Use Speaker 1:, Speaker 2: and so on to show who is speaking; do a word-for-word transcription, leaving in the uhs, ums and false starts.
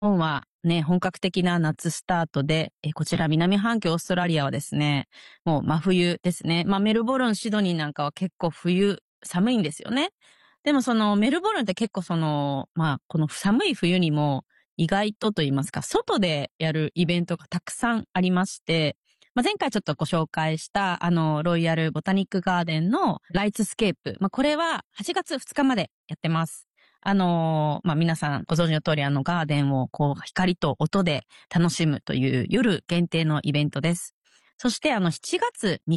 Speaker 1: 本はね、本格的な夏スタートで、えこちら南半球オーストラリアはですね、もう真冬ですね。まあメルボルン、シドニーなんかは結構冬、寒いんですよね。でもそのメルボルンって結構その、まあこの寒い冬にも意外とと言いますか、外でやるイベントがたくさんありまして、まあ、前回ちょっとご紹介したあのロイヤルボタニックガーデンのライツスケープ。まあこれははちがつふつかまでやってます。あのー、まあ、皆さんご存知の通りあのガーデンをこう光と音で楽しむという夜限定のイベントです。そしてあのしちがつ